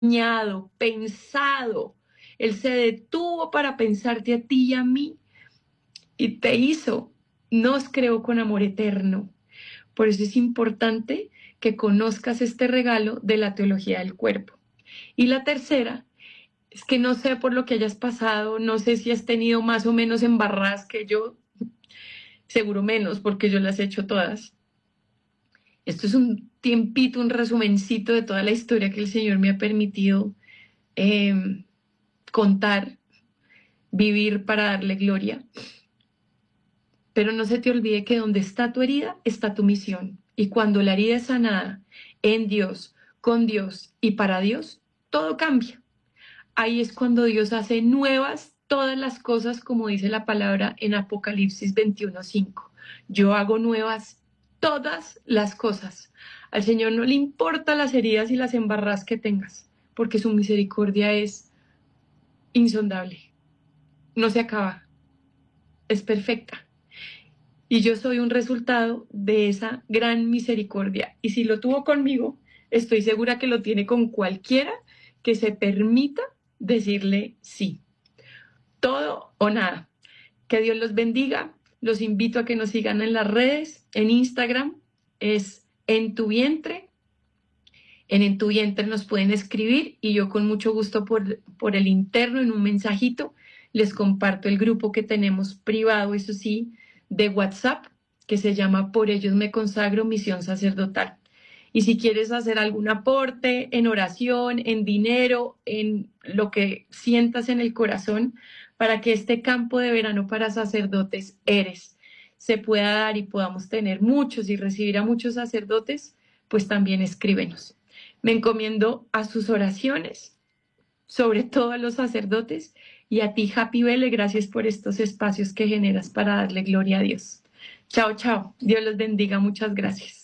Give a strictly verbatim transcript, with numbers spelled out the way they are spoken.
planeado, pensado. Él se detuvo para pensarte a ti y a mí y te hizo, nos creó con amor eterno. Por eso es importante que conozcas este regalo de la teología del cuerpo. Y la tercera es que no sé por lo que hayas pasado, no sé si has tenido más o menos embarradas que yo, seguro menos porque yo las he hecho todas. Esto es un tiempito, un resumencito de toda la historia que el Señor me ha permitido eh, contar, vivir para darle gloria. Pero no se te olvide que donde está tu herida, está tu misión. Y cuando la herida es sanada en Dios, con Dios y para Dios, todo cambia. Ahí es cuando Dios hace nuevas todas las cosas, como dice la palabra en Apocalipsis veintiuno cinco. Yo hago nuevas todas las cosas. Al Señor no le importan las heridas y las embarradas que tengas, porque su misericordia es insondable. No se acaba. Es perfecta. Y yo soy un resultado de esa gran misericordia. Y si lo tuvo conmigo, estoy segura que lo tiene con cualquiera que se permita decirle sí. Todo o nada. Que Dios los bendiga. Los invito a que nos sigan en las redes. En Instagram es En Tu Vientre. En En Tu Vientre nos pueden escribir y yo con mucho gusto por, por el interno, en un mensajito, les comparto el grupo que tenemos privado, eso sí, de WhatsApp, que se llama Por Ellos Me Consagro, Misión Sacerdotal. Y si quieres hacer algún aporte en oración, en dinero, en lo que sientas en el corazón, para que este campo de verano para sacerdotes eres se pueda dar y podamos tener muchos y recibir a muchos sacerdotes, pues también escríbenos. Me encomiendo a sus oraciones, sobre todo a los sacerdotes, y a ti, Happy Vele, gracias por estos espacios que generas para darle gloria a Dios. Chao, chao. Dios los bendiga. Muchas gracias.